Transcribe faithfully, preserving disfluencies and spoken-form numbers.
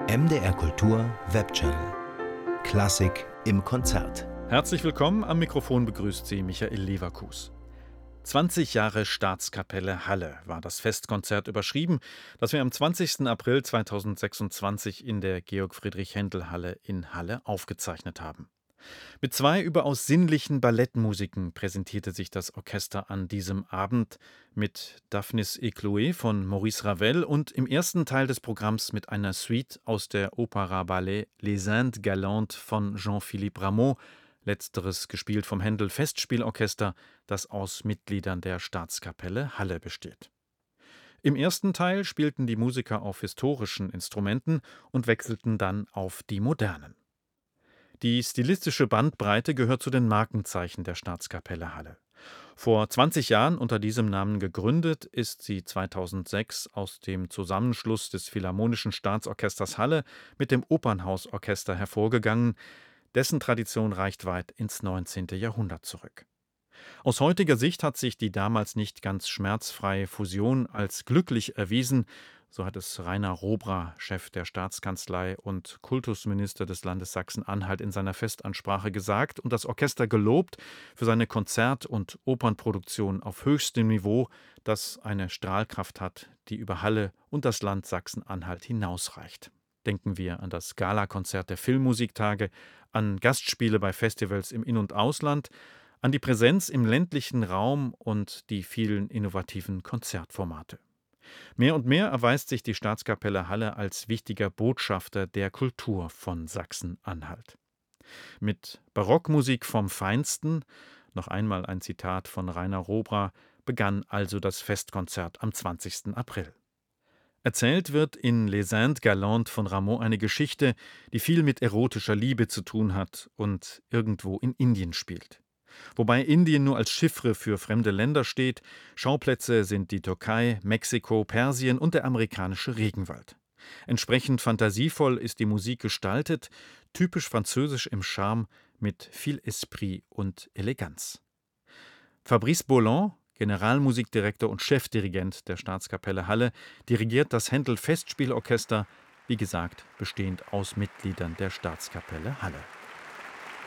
M D R Kultur Webchannel. Klassik im Konzert. Herzlich willkommen, am Mikrofon begrüßt Sie Michael Leverkus. zwanzig Jahre Staatskapelle Halle war das Festkonzert überschrieben, das wir am zwanzigsten April zweitausendsechsundzwanzig in der Georg-Friedrich-Händel-Halle in Halle aufgezeichnet haben. Mit zwei überaus sinnlichen Ballettmusiken präsentierte sich das Orchester an diesem Abend mit Daphnis et Chloé von Maurice Ravel und im ersten Teil des Programms mit einer Suite aus der Opera-Ballet Les Indes Galantes von Jean-Philippe Rameau, letzteres gespielt vom Händel-Festspielorchester, das aus Mitgliedern der Staatskapelle Halle besteht. Im ersten Teil spielten die Musiker auf historischen Instrumenten und wechselten dann auf die modernen. Die stilistische Bandbreite gehört zu den Markenzeichen der Staatskapelle Halle. Vor zwanzig Jahren unter diesem Namen gegründet, ist sie zweitausendsechs aus dem Zusammenschluss des Philharmonischen Staatsorchesters Halle mit dem Opernhausorchester hervorgegangen, dessen Tradition reicht weit ins neunzehnte Jahrhundert zurück. Aus heutiger Sicht hat sich die damals nicht ganz schmerzfreie Fusion als glücklich erwiesen, so hat es Rainer Robra, Chef der Staatskanzlei und Kultusminister des Landes Sachsen-Anhalt, in seiner Festansprache gesagt und das Orchester gelobt für seine Konzert- und Opernproduktion auf höchstem Niveau, das eine Strahlkraft hat, die über Halle und das Land Sachsen-Anhalt hinausreicht. Denken wir an das Galakonzert der Filmmusiktage, an Gastspiele bei Festivals im In- und Ausland, an die Präsenz im ländlichen Raum und die vielen innovativen Konzertformate. Mehr und mehr erweist sich die Staatskapelle Halle als wichtiger Botschafter der Kultur von Sachsen-Anhalt. Mit Barockmusik vom Feinsten, noch einmal ein Zitat von Rainer Robra, begann also das Festkonzert am zwanzigsten April. Erzählt wird in Les Indes Galantes von Rameau eine Geschichte, die viel mit erotischer Liebe zu tun hat und irgendwo in Indien spielt. Wobei Indien nur als Chiffre für fremde Länder steht, Schauplätze sind die Türkei, Mexiko, Persien und der amerikanische Regenwald. Entsprechend fantasievoll ist die Musik gestaltet, typisch französisch im Charme, mit viel Esprit und Eleganz. Fabrice Bolland, Generalmusikdirektor und Chefdirigent der Staatskapelle Halle, dirigiert das Händel-Festspielorchester, wie gesagt, bestehend aus Mitgliedern der Staatskapelle Halle.